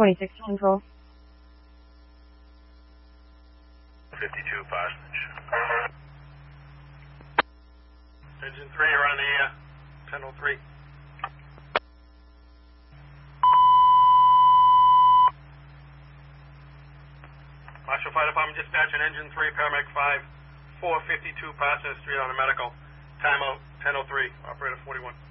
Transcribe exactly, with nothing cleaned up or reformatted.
twenty-six control. fifty-two Parsonage. Engine three, you're on the uh, ten oh three. Marshall Fire Department dispatching engine three, paramedic five, four fifty-two Parsonage Street on a medical. Timeout ten oh three, operator forty-one.